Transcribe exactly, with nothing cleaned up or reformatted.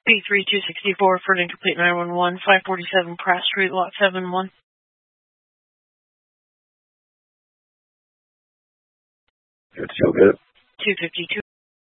B three two sixty-four for an incomplete nine one one, five forty-seven Pratt Street, lot seven one. Good to go, good. two fifty-two.